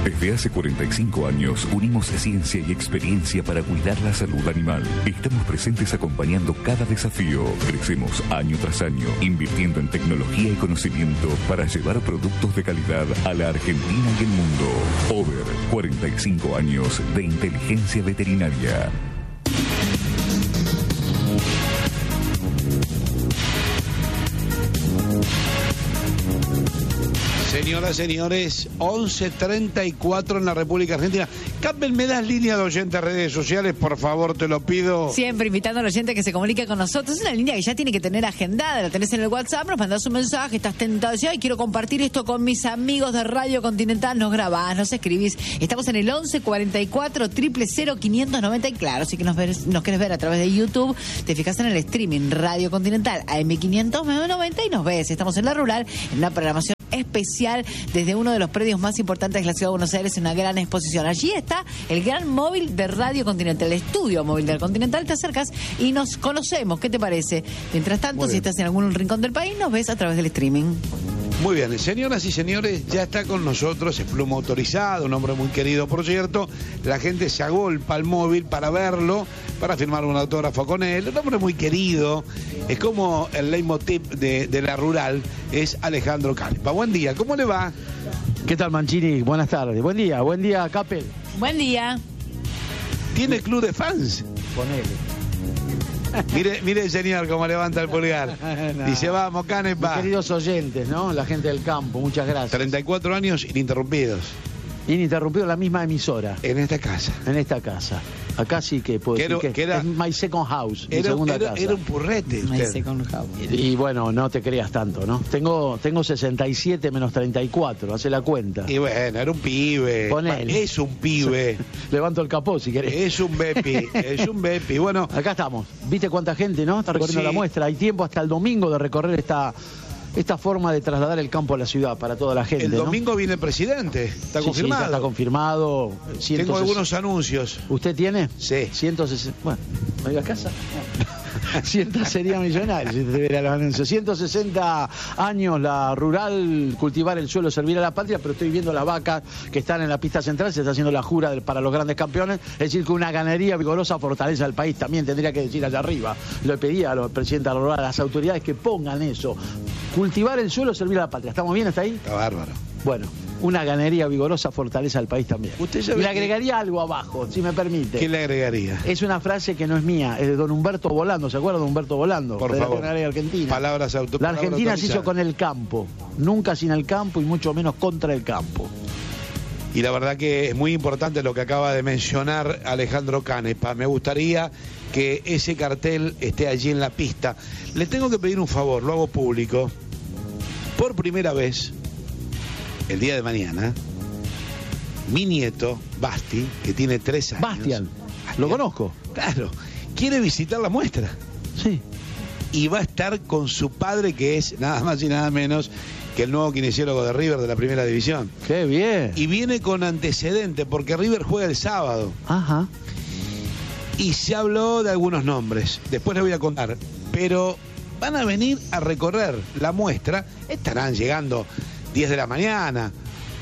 Desde hace 45 años unimos ciencia y experiencia para cuidar la salud animal. Estamos presentes acompañando cada desafío. Crecemos año tras año, invirtiendo en tecnología y conocimiento para llevar productos de calidad a la Argentina y el mundo. Over, 45 años de inteligencia veterinaria. Señoras, señores, 11:34 en la República Argentina. Campbell, ¿me das línea de oyentes, redes sociales? Por favor, te lo pido. Siempre invitando al oyente que se comunique con nosotros. Es una línea que ya tiene que tener agendada. La tenés en el WhatsApp, nos mandás un mensaje, estás tentado. Ay, quiero compartir esto con mis amigos de Radio Continental. Nos grabás, nos escribís. Estamos en el 1144 000 590. Y claro, si que nos querés ver a través de YouTube, te fijas en el streaming Radio Continental AM590 y nos ves. Estamos en La Rural, en una programación especial desde uno de los predios más importantes de la ciudad de Buenos Aires, en una gran exposición. Allí está el gran móvil de Radio Continental, el estudio móvil del Continental. Te acercas y nos conocemos. ¿Qué te parece? Mientras tanto, si estás en algún rincón del país, nos ves a través del streaming. Muy bien, señoras y señores, ya está con nosotros, es pluma autorizado, un hombre muy querido, por cierto. La gente se agolpa al móvil para verlo, para firmar un autógrafo con él. Un hombre muy querido, es como el leitmotiv de La Rural, es Alejandro Canepa. Buen día, ¿cómo le va? ¿Qué tal, Mancini? Buenas tardes. Buen día, Capel. Buen día. ¿Tiene club de fans? Ponele. Mire, señor, cómo levanta el pulgar. No. Dice, vamos, Canepa. Mis queridos oyentes, ¿no? La gente del campo, muchas gracias. 34 años ininterrumpidos. Ininterrumpido, la misma emisora. En esta casa. En esta casa. Acá sí que puedo decir que es my second house, mi segunda casa. Era un purrete usted. My second house. Y bueno, no te creas tanto, ¿no? Tengo 67 menos 34, hace la cuenta. Y bueno, era un pibe. Ponele. Es un pibe. Levanto el capó si querés. Es un bepi, es un bepi. Bueno, acá estamos. ¿Viste cuánta gente, no? Está recorriendo la muestra. Hay tiempo hasta el domingo de recorrer esta forma de trasladar el campo a la ciudad para toda la gente. El domingo viene el presidente, está confirmado. Sí, está confirmado. Tengo algunos anuncios. ¿Usted tiene? Sí. 160. Bueno, ¿me iba a casa? 100 sería millonario si te viera los anuncios. 160 años La Rural, cultivar el suelo, servir a la patria, pero estoy viendo las vacas que están en la pista central, se está haciendo la jura para los grandes campeones, es decir, que una ganadería vigorosa fortaleza al país, también tendría que decir allá arriba. Lo pedía a los presidentes de La Rural, a las autoridades que pongan eso. Cultivar el suelo, servir a la patria. ¿Estamos bien hasta ahí? Está bárbaro. Bueno, una ganadería vigorosa fortaleza al país también. Usted ya le agregaría algo abajo, si me permite. ¿Qué le agregaría? Es una frase que no es mía, es de don Humberto Volando. ¿Se acuerda de Humberto Volando? Por favor. La Argentina. Palabras La Argentina se hizo con el campo, nunca sin el campo y mucho menos contra el campo. Y la verdad que es muy importante lo que acaba de mencionar Alejandro Canepa. Me gustaría que ese cartel esté allí en la pista. Le tengo que pedir un favor, lo hago público. Por primera vez, el día de mañana, mi nieto, Basti, que tiene 3 años... Bastian, lo conozco. Claro, quiere visitar la muestra. Sí. Y va a estar con su padre, que es nada más y nada menos que el nuevo kinesiólogo de River de la Primera División. ¡Qué bien! Y viene con antecedente, porque River juega el sábado. Ajá. Y se habló de algunos nombres, después les voy a contar, pero van a venir a recorrer la muestra, estarán llegando 10 de la mañana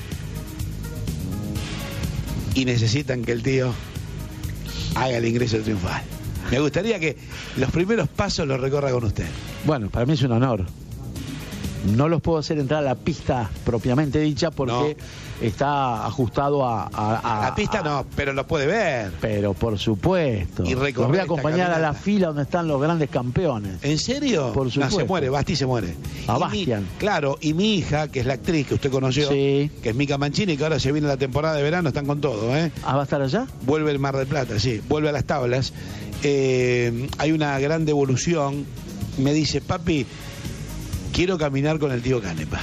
y necesitan que el tío haga el ingreso triunfal. Me gustaría que los primeros pasos los recorra con usted. Bueno, para mí es un honor. No los puedo hacer entrar a la pista propiamente dicha porque está ajustado a la pista no, pero lo puede ver. Pero por supuesto. Y los voy a acompañar a la fila donde están los grandes campeones. ¿En serio? Por supuesto. No, se muere, Basti se muere. A Bastian. Claro, y mi hija, que es la actriz que usted conoció, sí, que es Mica Mancini, que ahora se viene la temporada de verano, están con todo, ¿eh? ¿Ah, va a estar allá? Vuelve el Mar del Plata, sí, vuelve a las tablas. Hay una gran devolución. Me dice, papi, quiero caminar con el tío Canepa.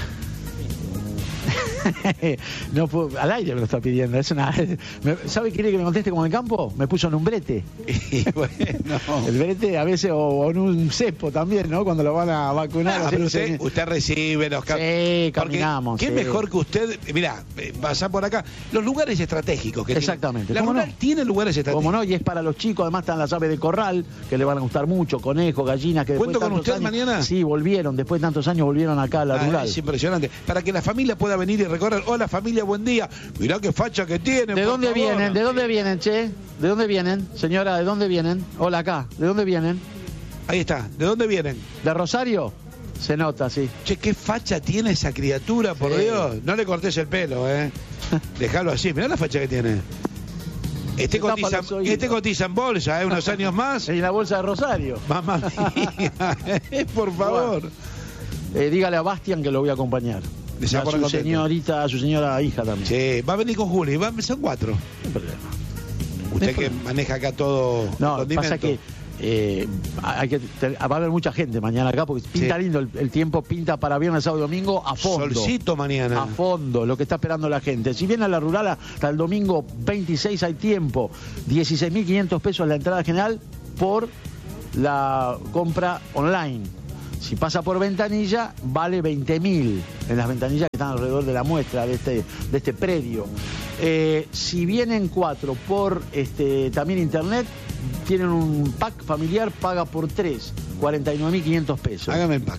No puedo, al aire me lo está pidiendo. ¿Sabe qué quiere que me conteste como en el campo? Me puso en un brete. Y bueno, el brete a veces, o en un cepo también, ¿no? Cuando lo van a vacunar. Pero usted recibe los Sí, caminamos. ¿Qué mejor que usted? Mirá, pasa por acá. Los lugares estratégicos que exactamente. La Rural tiene lugares estratégicos. Como no, y es para los chicos. Además están las aves de corral, que le van a gustar mucho. Conejos, gallinas. Que ¿Cuento con usted mañana? Sí, volvieron. Después de tantos años volvieron acá a la Rural. Es impresionante. Para que la familia pueda venir y recorrer. Hola familia, buen día. Mirá qué facha que tienen. ¿De dónde por favor. vienen? ¿De dónde vienen, che? ¿De dónde vienen? Señora, ¿de dónde vienen? Hola, acá. ¿De dónde vienen? Ahí está. ¿De dónde vienen? ¿De Rosario? Se nota, sí. Che, qué facha tiene esa criatura, por Sí. Dios. No le cortes el pelo, Dejalo así. Mirá la facha que tiene. Este Se tapa los oídos. cotiza en bolsa, unos años más. En la bolsa de Rosario. Mamá mía, por favor. Dígale a Bastian que lo voy a acompañar. Se Y va a a poner su contento. señorita, a su señora hija también. Sí, va a venir con Juli, son 4. No hay problema. Usted que maneja acá todo No, el condimento. pasa que va a haber mucha gente mañana acá porque pinta Sí. lindo el tiempo, pinta para viernes, sábado y domingo a fondo. Solcito mañana. A fondo, lo que está esperando la gente. Si viene a la rural hasta el domingo 26 hay tiempo, 16.500 pesos la entrada general por la compra online. Si pasa por ventanilla, vale 20.000 en las ventanillas que están alrededor de la muestra de este predio. Si vienen 4 por también internet, tienen un pack familiar, paga por 3, 49.500 pesos. Hágame el pack.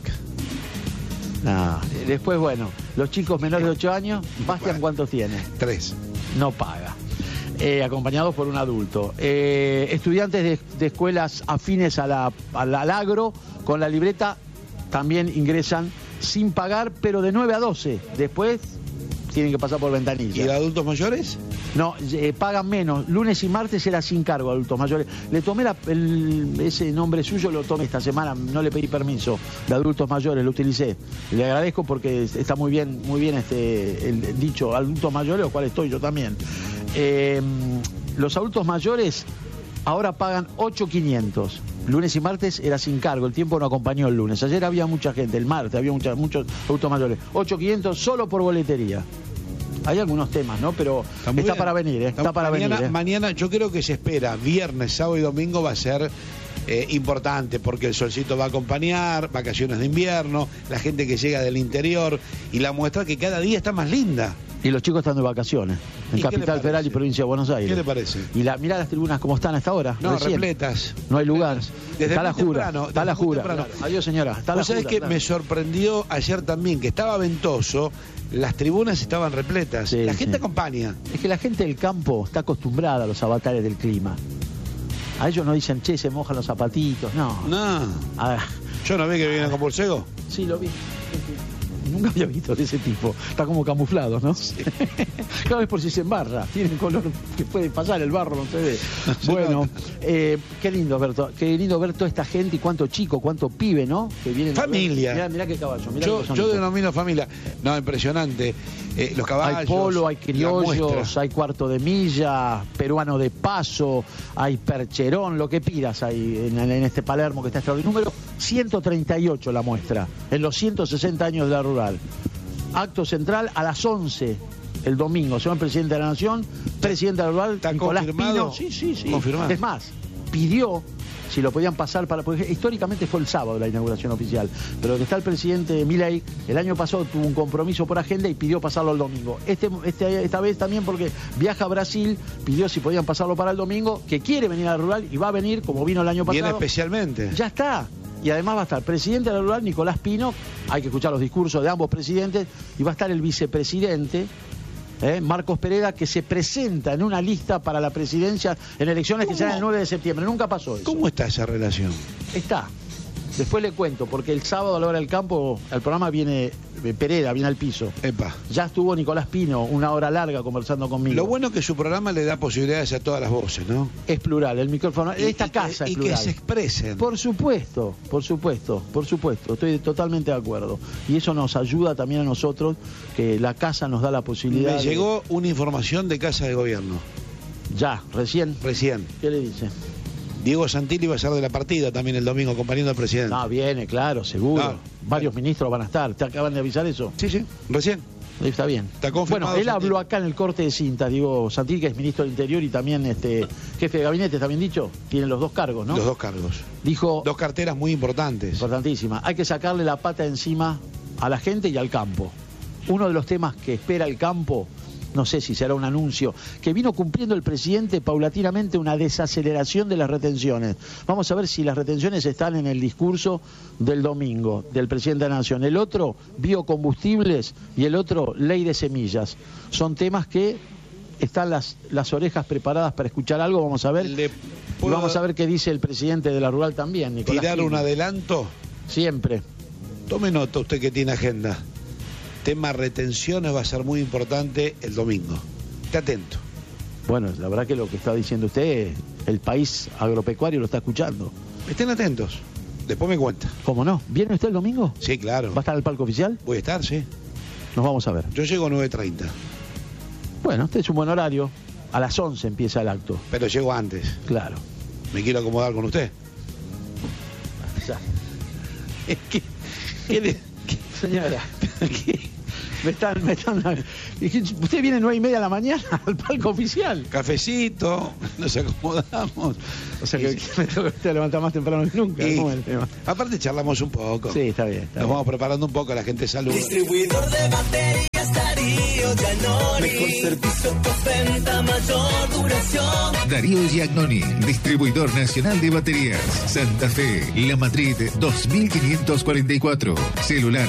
Después, bueno, los chicos menores de 8 años, Bastian, ¿cuántos tiene? 3. No paga. Acompañados por un adulto. Estudiantes de escuelas afines al agro, con la libreta, también ingresan sin pagar, pero de 9 a 12. Después tienen que pasar por ¿Y ventanilla. de adultos mayores? No, pagan menos. Lunes y martes era sin cargo, adultos mayores. Le tomé ese nombre suyo, lo tomé esta semana, no le pedí permiso, de adultos mayores, lo utilicé. Le agradezco porque está muy bien el dicho adultos mayores, lo cual estoy yo también. Los adultos mayores ahora pagan 8.500. Lunes y martes era sin cargo, el tiempo no acompañó el lunes. Ayer había mucha gente, el martes había muchos adultos mayores. 8.500 solo por boletería. Hay algunos temas, ¿no? Pero está para venir, está para venir. Mañana yo creo que se espera, viernes, sábado y domingo va a ser importante porque el solcito va a acompañar, vacaciones de invierno, la gente que llega del interior y la muestra que cada día está más linda. Y los chicos están de vacaciones, en ¿Y qué le Capital parece? Federal y Provincia de Buenos Aires. ¿Qué le parece? Y mirá las tribunas cómo están hasta ahora. No, recién. repletas. No hay lugar. Desde Está la muy jura. temprano, Está la desde muy jura. temprano. Adiós, señora. Está la ¿Vos sabés jura, que claro. me sorprendió ayer también que estaba ventoso, las tribunas estaban repletas, Sí, la gente sí. acompaña. Es que la gente del campo está acostumbrada a los avatares del clima. A ellos no dicen, che, se mojan los zapatitos. No. No, Ah, yo no vi que vienen con bolsego. sí, lo vi. Nunca había visto de ese tipo. Está como camuflado, ¿no? Claro, es por si se embarra. Tiene el color que puede pasar, el barro no se ve. Bueno, qué lindo ver toda esta gente y cuánto chico, cuánto pibe, ¿no? Que vienen Familia. Mirá qué caballo. Mirá Yo qué son estos. denomino familia. No, impresionante. Los caballos. Hay polo, hay la criollos, muestra. hay cuarto de milla, peruano de paso, hay percherón, lo que pidas hay en este Palermo que está extraordinario. Número 138 la muestra, en los 160 años de la rural. Acto central a las 11 el domingo. Se va el presidente de la Nación, presidente de la rural, ¿Está Nicolás confirmado? Pino. Sí. Confirmado. Es más, pidió si lo podían pasar porque históricamente fue el sábado la inauguración oficial, pero que está el presidente Milei, el año pasado tuvo un compromiso por agenda y pidió pasarlo el domingo. Esta vez también porque viaja a Brasil, pidió si podían pasarlo para el domingo, que quiere venir a la rural y va a venir como vino el año pasado. Viene especialmente. Ya está. Y además va a estar el presidente de la rural, Nicolás Pino, hay que escuchar los discursos de ambos presidentes, y va a estar el vicepresidente, Marcos Pereda, que se presenta en una lista para la presidencia en elecciones que serán el 9 de septiembre. Nunca pasó eso. ¿Cómo está esa relación? Está. Después le cuento, porque el sábado a la hora del campo, al programa viene Pereda, viene al piso. Epa. Ya estuvo Nicolás Pino una hora larga conversando conmigo. Lo bueno es que su programa le da posibilidades a todas las voces, ¿no? Es plural, el micrófono. Esta casa es y plural. que se expresen. Por supuesto. Estoy totalmente de acuerdo. Y eso nos ayuda también a nosotros, que la casa nos da la posibilidad. Me llegó una información de Casa de Gobierno. Ya, recién. ¿Qué le dice? Diego Santilli va a ser de la partida también el domingo acompañando al presidente. No, viene, claro, seguro. Claro. Varios ministros van a estar. ¿Te acaban de avisar eso? Sí, recién. Está bien. Está confirmado. Bueno, él Santilli. habló acá en el corte de cinta, Diego Santilli, que es ministro del Interior y también jefe de gabinete, ¿está bien dicho? Tiene los dos cargos, ¿no? Los dos cargos. Dijo, Dos carteras muy importantes. importantísima, hay que sacarle la pata encima a la gente y al campo. Uno de los temas que espera el campo no sé si será un anuncio, que vino cumpliendo el presidente paulatinamente una desaceleración de las retenciones. Vamos a ver si las retenciones están en el discurso del domingo del presidente de la Nación. El otro, biocombustibles, y el otro, ley de semillas. Son temas que están las orejas preparadas para escuchar algo. Vamos a ver. Y vamos a ver qué dice el presidente de la Rural también, Nicolás. ¿Tirar un adelanto? Siempre. Tome nota usted que tiene agenda. Tema retenciones va a ser muy importante el domingo. Esté atento. Bueno, la verdad que lo que está diciendo usted, el país agropecuario lo está escuchando. Estén atentos. Después me cuenta. ¿Cómo no? ¿Viene usted el domingo? Sí, claro. ¿Va a estar en el palco oficial? Voy a estar, sí. Nos vamos a ver. Yo llego a 9:30. Bueno, este es un buen horario. A las 11 empieza el acto. Pero llego antes. Claro. Me quiero acomodar con usted. Señora, usted viene 9:30 de la mañana al palco oficial. Cafecito, nos acomodamos. O sea que me tengo que levantar más temprano que nunca. ¿Cómo es el tema? Aparte charlamos un poco. Sí, está bien. Nos vamos preparando un poco, la gente saluda. Distribuidor de baterías Darío Giannoni. Mejor servicio, postventa, mayor duración. Darío Giannoni, distribuidor nacional de baterías. Santa Fe, La Madrid 2544. Celular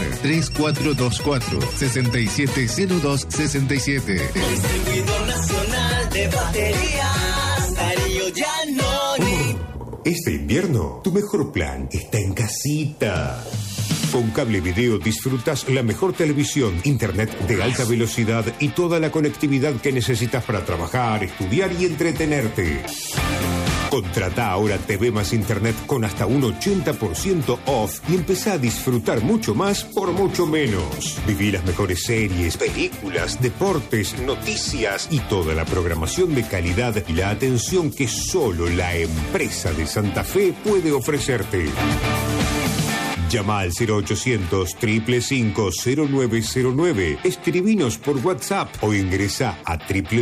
3424-670267. Distribuidor nacional de baterías Darío Giannoni. Este invierno, tu mejor plan está en casita. Con Cable Video disfrutas la mejor televisión, internet de alta velocidad y toda la conectividad que necesitas para trabajar, estudiar y entretenerte. Contrata ahora TV más Internet con hasta un 80% off y empezá a disfrutar mucho más por mucho menos. Viví las mejores series, películas, deportes, noticias y toda la programación de calidad y la atención que solo la empresa de Santa Fe puede ofrecerte. Llama al 0800-555-0909, escribinos por WhatsApp o ingresa a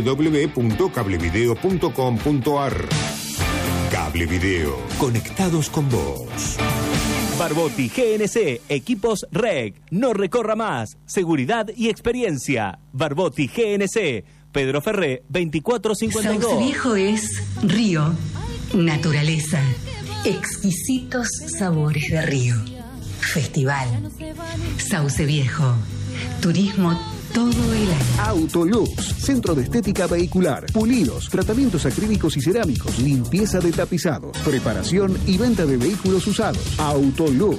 www.cablevideo.com.ar. Cable Video, conectados con vos. Barbotti GNC, equipos REC, no recorra más, seguridad y experiencia. Barbotti GNC, Pedro Ferré, 2452. Sauce Viejo es río, naturaleza, exquisitos sabores de río. Festival. Sauce Viejo. Turismo todo el año. Autolux, centro de estética vehicular, pulidos, tratamientos acrílicos y cerámicos, limpieza de tapizados, preparación y venta de vehículos usados. Autolux,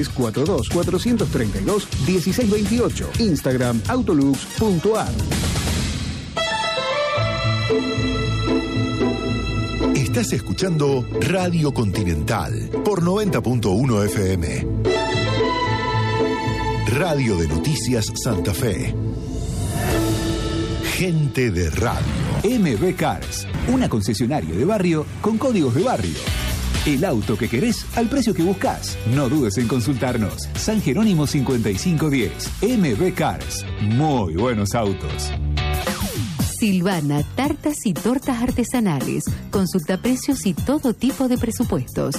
342-432-1628. Instagram, autolux.ar. Estás escuchando Radio Continental por 90.1 FM. Radio de Noticias Santa Fe. Gente de radio. MB Cars, una concesionaria de barrio con códigos de barrio. El auto que querés al precio que buscas. No dudes en consultarnos. San Jerónimo 5510. MB Cars. Muy buenos autos. Silvana, tartas y tortas artesanales. Consulta precios y todo tipo de presupuestos.